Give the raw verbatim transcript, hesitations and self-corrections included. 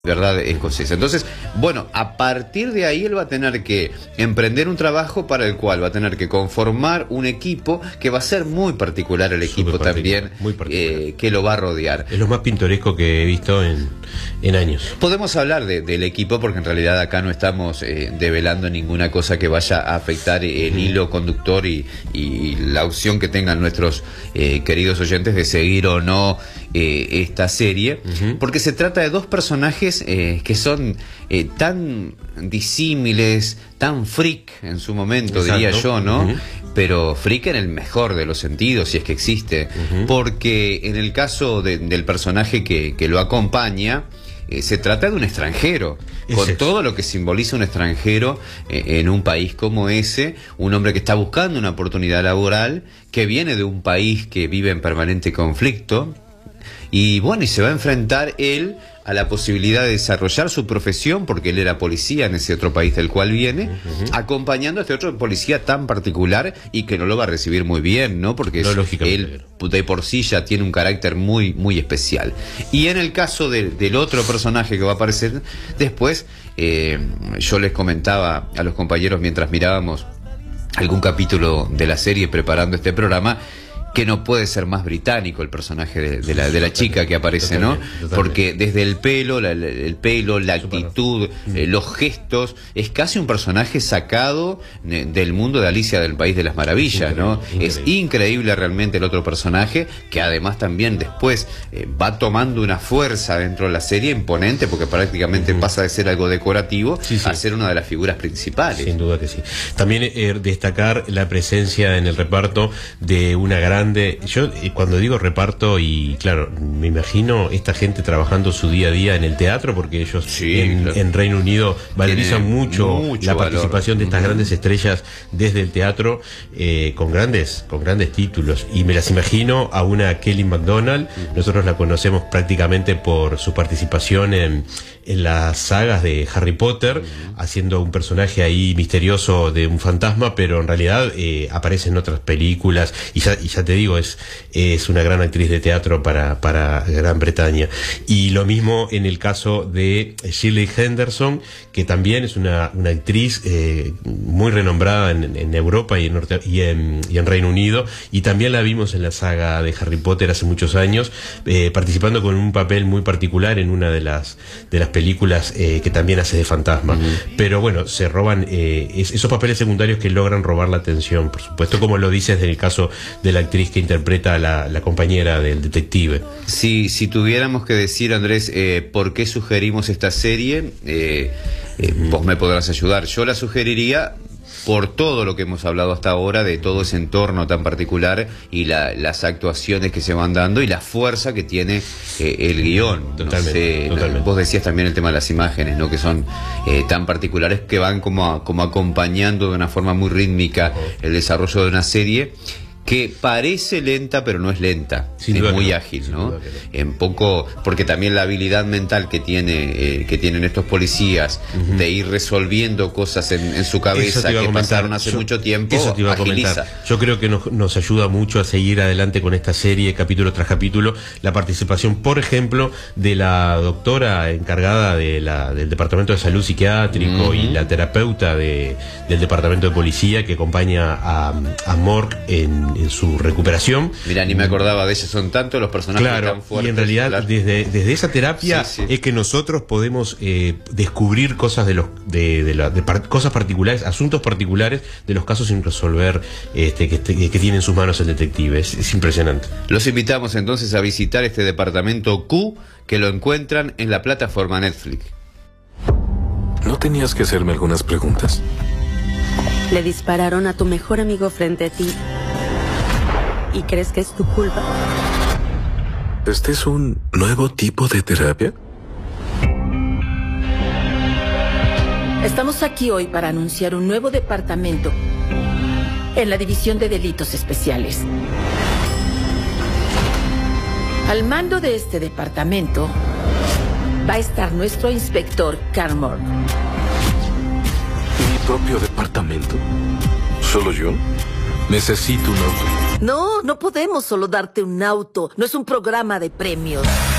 verdad escocesa. Entonces, bueno, a partir de ahí él va a tener que emprender un trabajo para el cual va a tener que conformar un equipo que va a ser muy particular, el equipo también, muy eh, que lo va a rodear. Es lo más pintoresco que he visto en, en años. Podemos hablar de, del equipo porque en realidad acá no estamos eh, develando ninguna cosa que vaya a afectar el hilo conductor y, y la opción que tengan nuestros eh, queridos oyentes de seguir o no eh, esta serie, uh-huh. porque se trata de dos personajes Eh, que son eh, tan disímiles, tan freak en su momento, exacto, diría yo, ¿no? Uh-huh. Pero freak en el mejor de los sentidos, si es que existe, uh-huh. porque en el caso de, del personaje que, que lo acompaña, eh, se trata de un extranjero, es con eso. Todo lo que simboliza un extranjero eh, en un país como ese, un hombre que está buscando una oportunidad laboral, que viene de un país que vive en permanente conflicto, y bueno, y se va a enfrentar él a la posibilidad de desarrollar su profesión, porque él era policía en ese otro país del cual viene, uh-huh. acompañando a este otro policía tan particular y que no lo va a recibir muy bien, ¿no? Porque no, es, él de por sí ya tiene un carácter muy, muy especial. Y en el caso de, del otro personaje que va a aparecer después, eh, yo les comentaba a los compañeros mientras mirábamos algún capítulo de la serie preparando este programa, que no puede ser más británico el personaje de, de, la, de la chica que aparece, ¿no? Porque desde el pelo, la, el pelo, la actitud, eh, los gestos, es casi un personaje sacado de, del mundo de Alicia del País de las Maravillas, ¿no? Es increíble realmente el otro personaje, que además también después eh, va tomando una fuerza dentro de la serie imponente, porque prácticamente uh-huh. pasa de ser algo decorativo sí, sí. a ser una de las figuras principales. Sin duda que sí. También eh, destacar la presencia en el reparto de una gran Yo cuando digo reparto, y claro, me imagino esta gente trabajando su día a día en el teatro, porque ellos sí, en, claro. en Reino Unido valorizan mucho, mucho la participación valor. de estas uh-huh. grandes estrellas desde el teatro, eh, con grandes con grandes títulos, y me las imagino a una Kelly MacDonald. uh-huh. Nosotros la conocemos prácticamente por su participación en, en las sagas de Harry Potter, uh-huh. haciendo un personaje ahí misterioso de un fantasma, pero en realidad eh, aparece en otras películas, y ya, y ya te digo, es, es una gran actriz de teatro para, para Gran Bretaña. Y lo mismo en el caso de Shirley Henderson, que también es una, una actriz eh, muy renombrada en, en Europa y en, Norte, y, en, y en Reino Unido, y también la vimos en la saga de Harry Potter hace muchos años, eh, participando con un papel muy particular en una de las, de las películas eh, que también hace de fantasma. Uh-huh. Pero bueno, se roban eh, es, esos papeles secundarios que logran robar la atención, por supuesto, como lo dices en el caso de la actriz que interpreta a la, la compañera del detective. Sí, si tuviéramos que decir, Andrés, eh, por qué sugerimos esta serie, eh, eh, mm. vos me podrás ayudar. Yo la sugeriría por todo lo que hemos hablado hasta ahora, de todo ese entorno tan particular y la, las actuaciones que se van dando y la fuerza que tiene eh, el guión. Totalmente, no sé, totalmente. Vos decías también el tema de las imágenes, ¿no? Que son eh, tan particulares, que van como, a, como acompañando de una forma muy rítmica uh-huh. el desarrollo de una serie que parece lenta, pero no es lenta, sin es muy no. ágil, ¿no? No. En poco, porque también la habilidad mental que tiene eh, que tienen estos policías uh-huh. de ir resolviendo cosas en, en su cabeza que pasaron hace yo, mucho tiempo, eso te iba a agiliza. Comentar. Yo creo que nos, nos ayuda mucho a seguir adelante con esta serie, capítulo tras capítulo, la participación, por ejemplo, de la doctora encargada de la, del Departamento de Salud Psiquiátrico uh-huh. y la terapeuta de, del Departamento de Policía, que acompaña a, a Mork en en su recuperación. Mirá, ni me acordaba de eso, son tantos los personajes claro, tan fuertes. Y en realidad claro. desde, desde esa terapia sí, sí. es que nosotros podemos eh, descubrir cosas de los de, de, la, de par, cosas particulares, asuntos particulares de los casos sin resolver este, que, que tiene en sus manos el detective. Es, es impresionante. Los invitamos entonces a visitar este departamento Q, que lo encuentran en la plataforma Netflix. ¿No tenías que hacerme algunas preguntas? Le dispararon a tu mejor amigo frente a ti. ¿Y crees que es tu culpa? ¿Este es un nuevo tipo de terapia? Estamos aquí hoy para anunciar un nuevo departamento en la División de Delitos Especiales. Al mando de este departamento va a estar nuestro inspector Carl Mork. ¿Mi propio departamento? ¿Solo yo? Necesito un auto. No, no podemos solo darte un auto. No es un programa de premios.